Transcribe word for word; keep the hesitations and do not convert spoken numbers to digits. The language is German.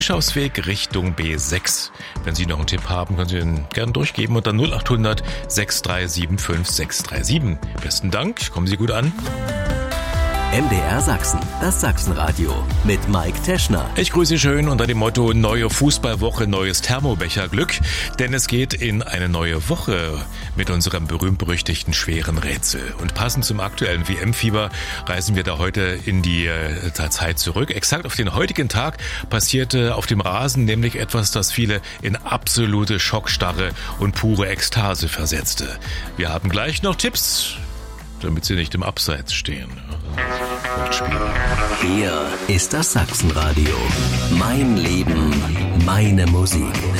Bischofsweg Richtung B sechs. Wenn Sie noch einen Tipp haben, können Sie ihn gerne durchgeben unter null acht hundert sechs drei sieben fünf sechs drei sieben. Besten Dank, kommen Sie gut an. M D R Sachsen, das Sachsenradio mit Mike Teschner. Ich grüße Sie schön unter dem Motto neue Fußballwoche, neues Thermobecherglück, denn es geht in eine neue Woche mit unserem berühmt-berüchtigten schweren Rätsel. Und passend zum aktuellen W M-Fieber reisen wir da heute in die äh, Zeit zurück. Exakt auf den heutigen Tag passierte auf dem Rasen nämlich etwas, das viele in absolute Schockstarre und pure Ekstase versetzte. Wir haben gleich noch Tipps, damit Sie nicht im Abseits stehen. Hier ist das Sachsenradio. Mein Leben, meine Musik.